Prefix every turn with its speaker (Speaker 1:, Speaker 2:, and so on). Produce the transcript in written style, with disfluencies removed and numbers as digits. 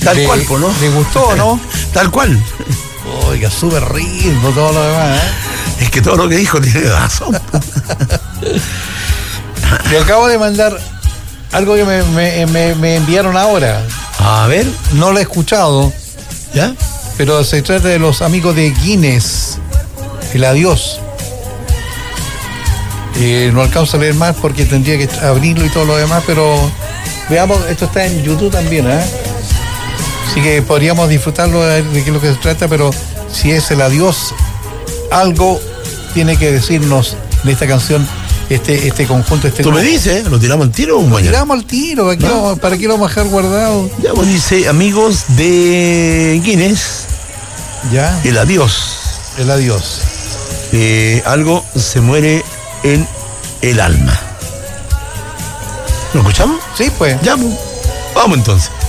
Speaker 1: Tal cual, ¿no?
Speaker 2: ¿Le gustó, no?
Speaker 1: Tal cual.
Speaker 2: Oiga, súper ritmo, todo lo demás,
Speaker 1: Es que todo lo que dijo tiene razón.
Speaker 2: Le acabo de mandar algo que me enviaron ahora.
Speaker 1: A ver.
Speaker 2: No lo he escuchado,
Speaker 1: ¿Ya?
Speaker 2: pero se trata de los amigos de Guinness, el adiós. No alcanzo a leer más porque tendría que abrirlo y todo lo demás, pero veamos, esto está en YouTube también, así que podríamos disfrutarlo de qué es lo que se trata, pero si es el adiós, algo tiene que decirnos de esta canción este conjunto,
Speaker 1: Tú me dices, ¿lo tiramos al tiro o mañana?
Speaker 2: Tiramos al tiro, ¿para qué lo vamos a dejar guardado?
Speaker 1: Ya, pues dice, amigos de Guinness,
Speaker 2: Ya,
Speaker 1: el adiós.
Speaker 2: el adiós.
Speaker 1: Algo se muere en el alma. ¿Lo escuchamos?
Speaker 2: Sí, pues.
Speaker 1: Ya, pues. Vamos entonces.